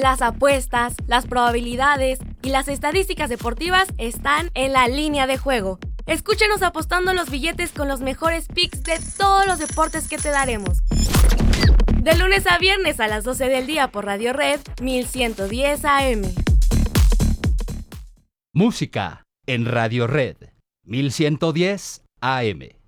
Las apuestas, las probabilidades y las estadísticas deportivas están en la línea de juego. Escúchanos apostando los billetes con los mejores picks de todos los deportes que te daremos. De lunes a viernes a las 12 del día por Radio Red 1110 AM. Música en Radio Red 1110 AM.